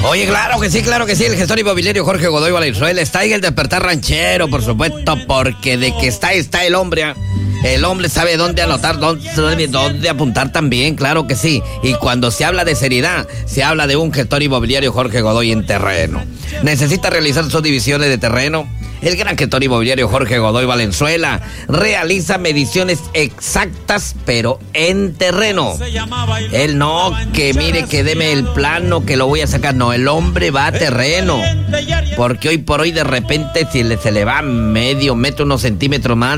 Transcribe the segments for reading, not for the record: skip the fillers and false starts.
Oye, claro que sí, el gestor inmobiliario Jorge Godoy Valenzuela está en el despertar ranchero, por supuesto, porque de que está el hombre. El hombre sabe dónde anotar, dónde apuntar también, claro que sí. Y cuando se habla de seriedad, se habla de un gestor inmobiliario Jorge Godoy en terreno. ¿Necesita realizar sus divisiones de terreno? El gran gestor inmobiliario Jorge Godoy Valenzuela realiza mediciones exactas, pero en terreno. Él no, que mire, que deme el plano, que lo voy a sacar. No, el hombre va a terreno. Porque hoy por hoy de repente si se le va medio metro, unos centímetros más,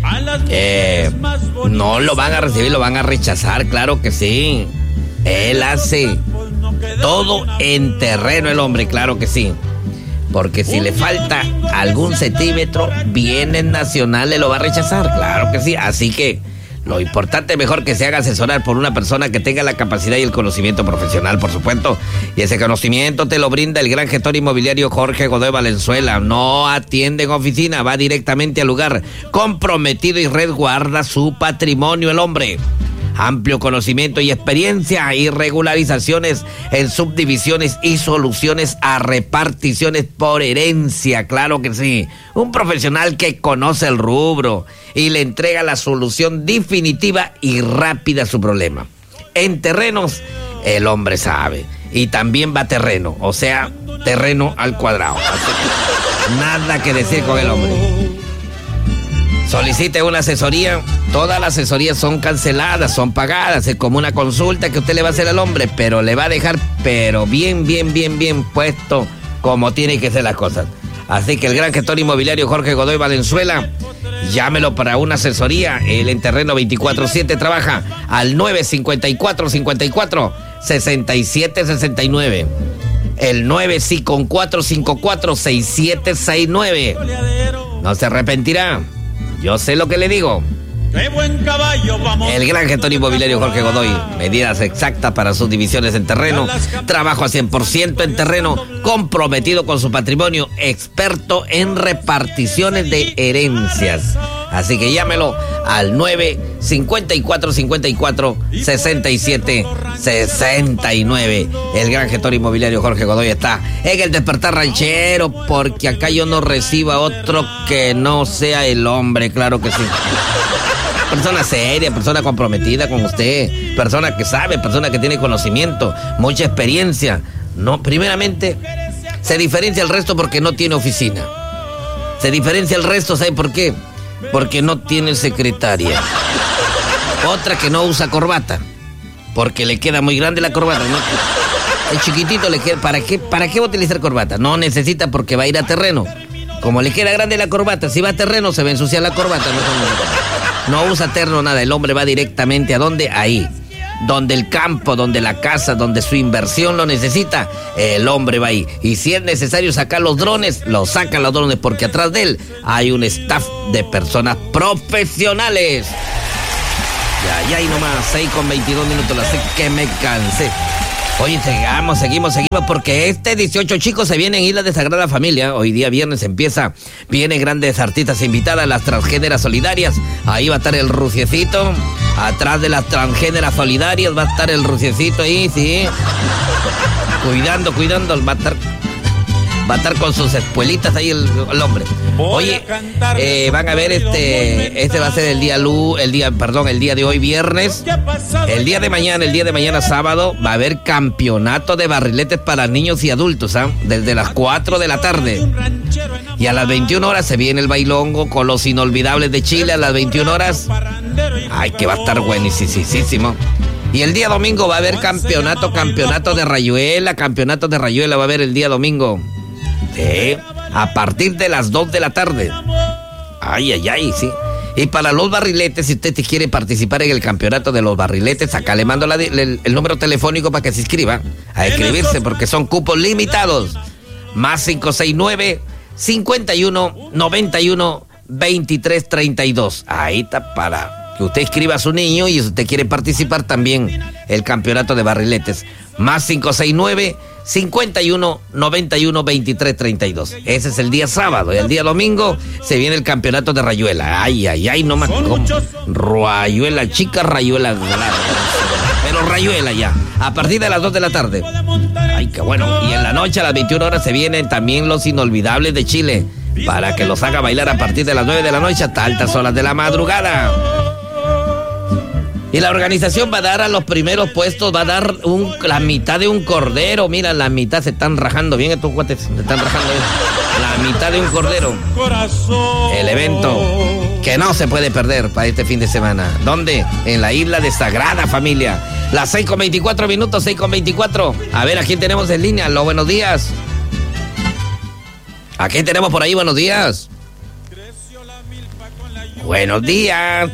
no lo van a recibir, lo van a rechazar, claro que sí. Él hace todo en terreno, el hombre, claro que sí. Porque si le falta algún centímetro, viene nacional, le lo va a rechazar, claro que sí. Así que lo importante es mejor que se haga asesorar por una persona que tenga la capacidad y el conocimiento profesional, por supuesto. Y ese conocimiento te lo brinda el gran gestor inmobiliario Jorge Godoy Valenzuela. No atiende en oficina, va directamente al lugar. Comprometido y resguarda su patrimonio, el hombre. Amplio conocimiento y experiencia y regularizaciones en subdivisiones y soluciones a reparticiones por herencia, claro que sí. Un profesional que conoce el rubro y le entrega la solución definitiva y rápida a su problema. En terrenos, el hombre sabe. Y también va a terreno, o sea, terreno al cuadrado. Nada que decir con el hombre. Solicite una asesoría. Todas las asesorías son canceladas, son pagadas. Es como una consulta que usted le va a hacer al hombre, pero le va a dejar, pero bien puesto como tiene que ser las cosas. Así que el gran gestor inmobiliario Jorge Godoy Valenzuela, llámelo para una asesoría. Él en terreno 24/7 trabaja al 954-54-6769. El 954-54-6769. No se arrepentirá. Yo sé lo que le digo. ¡Qué buen caballo, vamos! El gran gestor inmobiliario Jorge Godoy. Medidas exactas para sus divisiones en terreno. Trabajo a 100% en terreno. Comprometido con su patrimonio. Experto en reparticiones de herencias. Así que llámelo al 954-54-6769. El gran gestor inmobiliario Jorge Godoy está en el despertar ranchero, porque acá yo no recibo a otro que no sea el hombre, claro que sí. Persona seria, persona comprometida con usted, persona que sabe, persona que tiene conocimiento, mucha experiencia. No, primeramente, se diferencia el resto porque no tiene oficina. Se diferencia el resto, ¿sabe por qué? Porque no tiene secretaria. Otra que no usa corbata, porque le queda muy grande la corbata, ¿no? El chiquitito le queda. ¿Para qué va a utilizar corbata? No necesita, porque va a ir a terreno. Como le queda grande la corbata, si va a terreno se va a ensuciar la corbata. No usa terno, nada. El hombre va directamente a dónde, ahí. Donde el campo, donde la casa, donde su inversión lo necesita, el hombre va ahí. Y si es necesario sacar los drones, lo sacan los drones, porque atrás de él hay un staff de personas profesionales. Ya ahí nomás, 6:22 minutos, así que me cansé. Oye, seguimos, porque este 18, chicos, se viene en Islas de Sagrada Familia. Hoy día viernes vienen grandes artistas invitadas, las transgéneras solidarias. Ahí va a estar el Ruciecito. Atrás de las transgéneras solidarias va a estar el Ruciecito ahí, sí. Cuidando, va a estar con sus espuelitas ahí el hombre. Oye, van a ver este va a ser el día de hoy viernes. El día de mañana sábado va a haber campeonato de barriletes para niños y adultos, desde las 4 de la tarde. Y a las 21 horas se viene el bailongo con los inolvidables de Chile a las 21 horas. Ay, que va a estar buenísimo. Y el día domingo va a haber campeonato de rayuela va a haber el día domingo. Sí, a partir de las 2 de la tarde. Ay, sí. Y para los barriletes, si usted quiere participar en el campeonato de los barriletes, acá le mando el número telefónico para que se inscriba. A inscribirse, porque son cupos limitados. Más 569-5191-2332. Ahí está, para que usted inscriba a su niño, y si usted quiere participar también el campeonato de barriletes. Más 569-5191-2332. Ese es el día sábado. Y el día domingo se viene el campeonato de rayuela. Ay, no más. Rayuela chica, rayuela grande. Pero los Rayuela ya, a partir de las 2 de la tarde. Ay, qué bueno. Y en la noche a las 21 horas se vienen también los inolvidables de Chile, para que los haga bailar a partir de las 9 de la noche hasta altas horas de la madrugada. Y la organización va a dar a los primeros puestos, va a dar la mitad de un cordero. Mira, la mitad se están rajando bien estos cuates, se están rajando bien. La mitad de un cordero. El evento que no se puede perder para este fin de semana. ¿Dónde? En la isla de Sagrada Familia. Las 6:24 minutos, 6:24. A ver, ¿a quién tenemos en línea? Aló, buenos días. ¿A quién tenemos por ahí? Buenos días. Buenos días.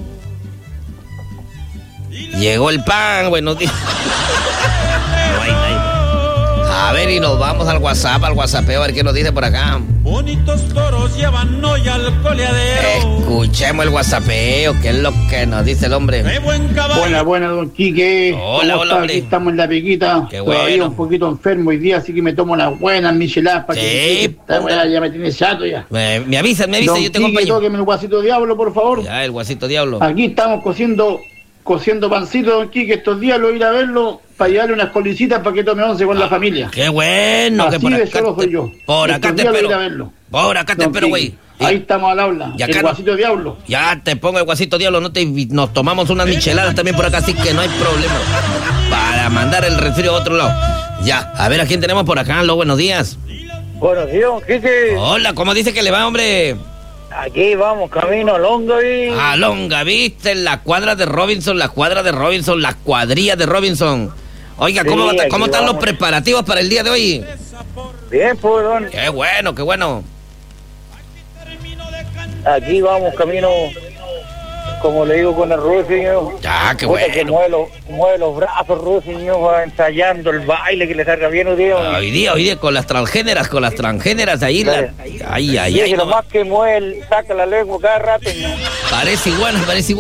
Llegó el pan, buenos días. No hay nadie. A ver, y nos vamos al WhatsApp, al WhatsAppeo, a ver qué nos dice por acá. Bonitos toros llevan hoy al coleadero. Escuchemos el WhatsAppeo, qué es lo que nos dice el hombre. ¡Qué buen caballo! Buena, don Quique. Hola, ¿Cómo está? hombre. Aquí estamos en la peguita. Qué Todavía bueno. un poquito enfermo hoy día, así que me tomo unas buenas micheladas para Sí, que esta weá ya me tiene chato ya. Me avisan, Don yo te Quique, acompaño. tóqueme el guasito diablo, por favor. Ya, el guasito diablo. Aquí estamos cociendo pancito, don Quique. Estos días lo voy a ir a verlo para llevarle unas colicitas para que tome once con la familia. Qué bueno, que Así por de acá solo soy yo. Por acá Estos te días lo voy a ir a espero. verlo. Por acá te Don espero, Quique. güey. Ahí estamos al habla. Y acá El no- guasito diablo. Ya te pongo el guasito diablo, nos tomamos unas micheladas también por acá, así que no hay problema. Para mandar el resfrío a otro lado. Ya, a ver a quién tenemos por acá, Aló, buenos días. Buenos días, don Quique. Hola, ¿cómo dice que le va, hombre? Aquí vamos, camino a Longaví. A Longa, ¿viste? La cuadra de Robinson, la cuadrilla de Robinson. Oiga, ¿cómo, Sí, ¿cómo aquí están los vamos. preparativos para el día de hoy? Bien, pues, don. Qué bueno, qué bueno. Aquí vamos, camino, como le digo, con el Rufinho. Ya, qué Puta, que bueno. mueve los brazos, Rufinho, va ensayando el baile, que le salga bien hoy día. Hoy día, con las transgéneras ahí. Ay, Y es que no, nomás que mueve, saca la lengua cada rato. parece igual.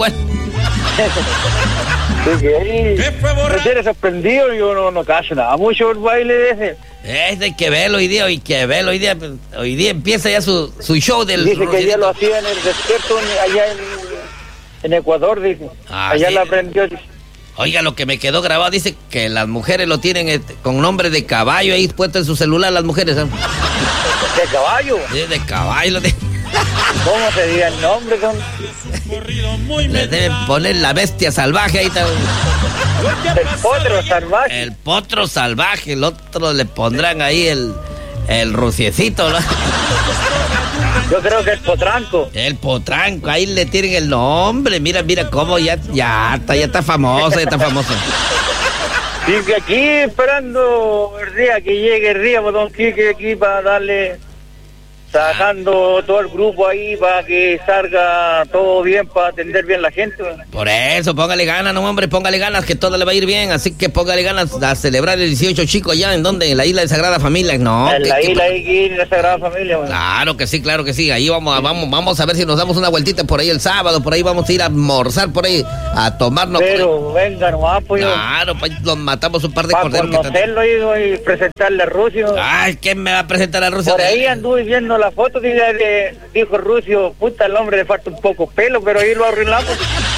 Sí, que ahí ¿Qué fue borracho? me tiene sorprendido, yo no cacho nada mucho el baile de ese. Hay que verlo hoy día, Hoy día empieza ya su show del Dice que ya Rosierito. lo hacía en el desierto, allá en Ecuador, dice. Ah, Allá sí. lo aprendió. Dice. Oiga, lo que me quedó grabado dice que las mujeres lo tienen con nombre de caballo ahí puesto en su celular, las mujeres. ¿Eh? ¿De caballo? Sí, de caballo. ¿Cómo se diga el nombre? Corrido muy Le deben poner la bestia salvaje ahí. El potro salvaje. El potro salvaje, el otro le pondrán ahí el ruciecito, ¿no? Yo creo que el potranco. El potranco, ahí le tienen el nombre. Mira cómo ya está famoso, Y que aquí esperando el día que llegue el día, pues, don Quique, aquí para darle, trabajando todo el grupo ahí para que salga todo bien, para atender bien la gente. Por eso, póngale ganas, no hombre, póngale ganas que todo le va a ir bien, así que póngale ganas a celebrar el 18 chico allá, ¿en dónde? En la isla de Sagrada Familia, no. En la isla ahí, en la Sagrada Familia. Man. Claro que sí, ahí vamos a ver si nos damos una vueltita por ahí el sábado, por ahí vamos a ir a almorzar por ahí, a tomarnos. Pero venga nomás, pues yo, Claro, pues nos matamos un par de para corderos que conocerlo digo, y presentarle a Rucio. Ay, ¿quién me va a presentar a Rusia? Por ahí anduve viendo la foto, dijo Rucio, puta, el hombre le falta un poco pelo, pero ahí lo arreglamos.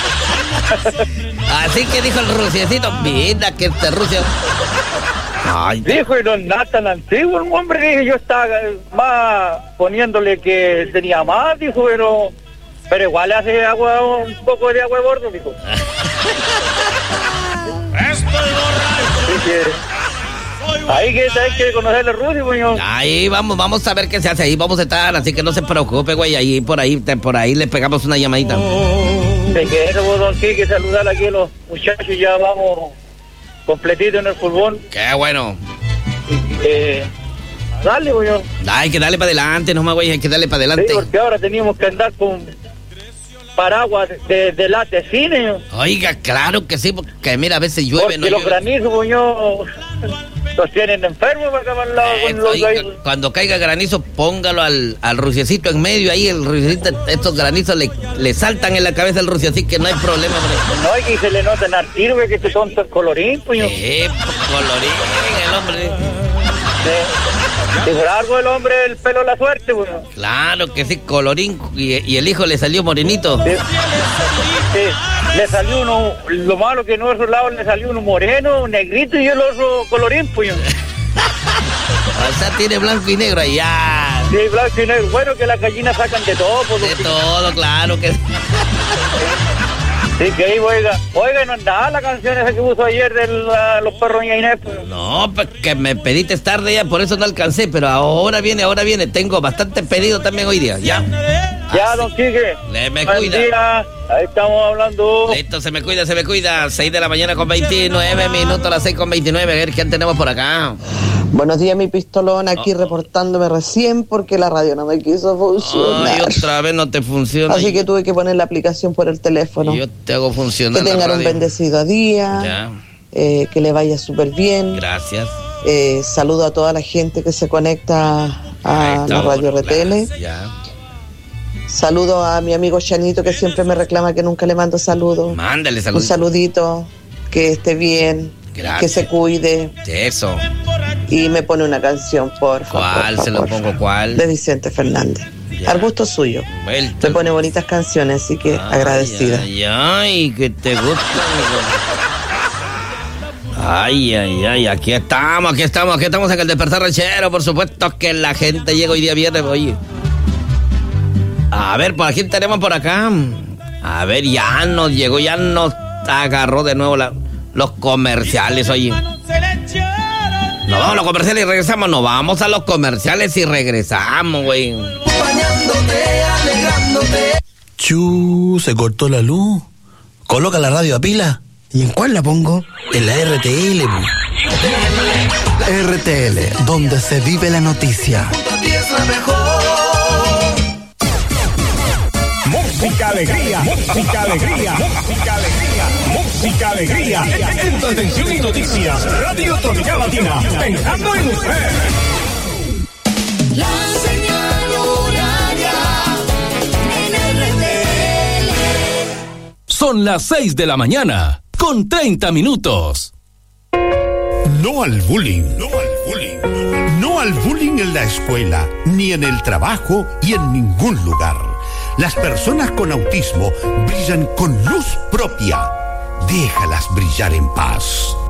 Así que dijo el ruciecito, mira que este Rusia. Ay, Dijo, y no es nada tan antiguo el hombre, dije, yo estaba más poniéndole que tenía más, dijo, pero igual le hace un poco de agua de bordo, dijo. Estoy borracho. Así que, ahí que hay que conocerle a Rucio, pues, yo. ahí vamos a ver qué se hace, ahí vamos a estar, así que no se preocupe, güey, ahí por ahí le pegamos una llamadita. De que eso, vos, don Quique, saludar aquí a los muchachos, ya vamos completito en el fútbol. Qué bueno. Dale, pues, yo. Hay que darle para adelante, nomás, güey, hay que darle para Sí, adelante. porque ahora teníamos que andar con paraguas de latecine, yo. Oiga, claro que sí, porque mira, a veces llueve, Porque no los llueve. granizos, pues, yo, los tienen enfermos para acabar al lado con los Oiga, ahí. cuando caiga granizo, póngalo al ruciecito en medio, ahí el ruciecito, estos granizos le saltan en la cabeza al rucio, así que no hay problema, hombre. No, y que se le notan al tiro, que este tonto es colorín, pues, yo. Colorín, el hombre. Sí. Dijo largo el hombre el pelo de la suerte, pues. Claro que sí, colorín. Y el hijo le salió morenito. Sí. Le salió uno, lo malo que en otro lado le salió uno moreno, negrito y el otro colorín, pues. O sea, tiene blanco y negro allá. Sí, blanco y negro. Bueno, que las gallinas sacan de todo, pues. De todo, claro que sí. Sí, que ahí, oiga, no andaba la canción esa que puso ayer de los perros y Inés, pues. No, pues que me pediste tarde ya, por eso no alcancé, pero ahora viene. Tengo bastante pedido también hoy día, ¿ya? Ya, don Quique. Me Buen cuida. día. Ahí estamos hablando. Listo, se me cuida. 6 de la mañana con 29 minutos, a las 6 con 29. A ver, ¿quién tenemos por acá? Buenos días, mi pistolón, aquí reportándome recién porque la radio no me quiso funcionar. Ay, otra vez no te funciona. Así que tuve que poner la aplicación por el teléfono. Yo te hago funcionar. Que tengan la un radio. bendecido día, Ya. Que le vaya súper bien. Gracias. Saludo a toda la gente que se conecta a la radio RTL. Ya. Saludo a mi amigo Chanito que siempre me reclama que nunca le mando saludos. Mándale Un saludos. saludito, que esté bien, Gracias. que se cuide. Eso. Y me pone una canción, por favor. ¿Cuál? Se lo pongo, ¿cuál? De Vicente Fernández. Ya. Al gusto suyo. Vuelta. Me pone bonitas canciones, así que agradecida. Ay, que te gusta. Ay, aquí estamos en el Despertar Ranchero. Por supuesto que la gente llega hoy día viernes, oye. A ver, ¿por quién tenemos por acá? A ver, ya nos agarró de nuevo los comerciales, oye. Nos vamos a los comerciales y regresamos. Nos vamos a los comerciales y regresamos, güey. Se cortó la luz. Coloca la radio a pila. ¿Y en cuál la pongo? En la RTL. RTL, donde se vive la noticia. Música alegría, música alegría, música alegría, música alegría. Entretención y noticias. Radio Tropical Latina. Pensando en usted. La señal horaria en RTL. Son las 6 de la mañana, con 30 minutos. No al bullying, no al bullying. No al bullying en la escuela, ni en el trabajo y en ningún lugar. Las personas con autismo brillan con luz propia. Déjalas brillar en paz.